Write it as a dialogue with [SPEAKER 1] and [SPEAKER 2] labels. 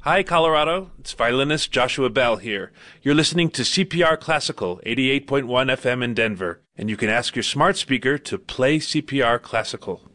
[SPEAKER 1] Hi, Colorado. It's violinist Joshua Bell here. You're listening to CPR Classical, 88.1 FM in Denver, and you can ask your smart speaker to play CPR Classical.